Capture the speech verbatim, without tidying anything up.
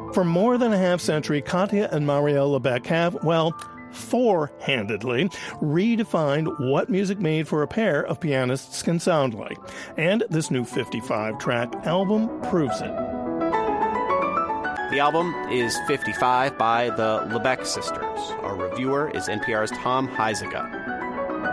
For more than a half century, Katya and Marielle Lebec have, well, four-handedly redefined what music made for a pair of pianists can sound like. And this new fifty-five track album proves it. The album is fifty-five by the Lebec sisters. Our reviewer is N P R's Tom Huizenga.